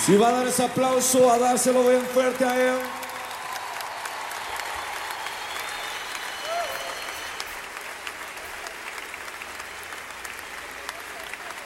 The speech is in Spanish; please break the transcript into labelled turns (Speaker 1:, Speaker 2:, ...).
Speaker 1: Si va a dar ese aplauso, a dárselo bien fuerte a él.